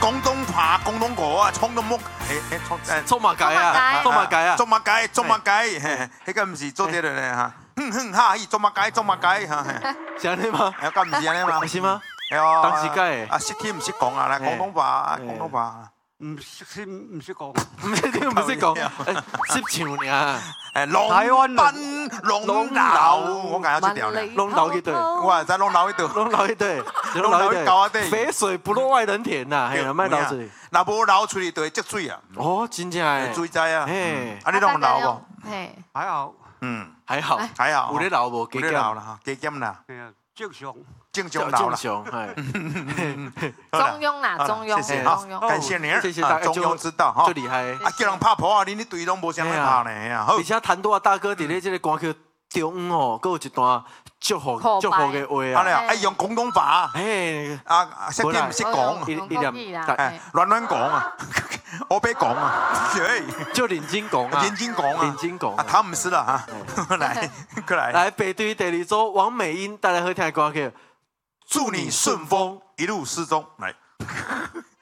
廣東話、廣東歌啊，衝到木做馬街啊，做馬街啊， 做馬街，做馬街，迄個唔是做啲咧嚇，哈，做馬街，做馬街嚇， 是安尼嗎？ 係咁唔是安尼嘛？ 是嗎？ 係啊， 當時解啊，識聽唔識講啊？嚟廣東話，廣東話。 唔識講， 唔識聽唔識講，識唱呀。 誒， 台灣賓龍樓，我硬有一條咧， 龍樓一隊， 我在龍樓一隊， 龍樓一隊， 龍樓一搞一隊， 肥水不落外人田呐，係啊，賣流水。 若無流出去就會積水啊。 哦，真正誒， 水災啊， 誒， 啊你攏有流無？ 嘿， 還好， 還好， 還好， 有咧流無？ 有咧流啦，加減啦， 正常， 正常流啦。 中庸啦，中庸， 謝謝中庸。 感謝您， 謝謝大家， 中庸之道哈。 最厲害。 啊，叫人拍婆啊，你隊攏無啥物拍呢？好而且譚多啊大哥佇咧即個歌曲中哦，佫有一段祝福嘅話啊。 愛用廣東話， 誒， 啊，識聽唔識講，亂講啊，我俾講啊， 就認真講啊， 認真講啊， 認真講。 啊，他唔是啦嚇，來，過來， 來背對第二組王美英帶來好聽嘅歌曲， 祝你順風一路失蹤，來。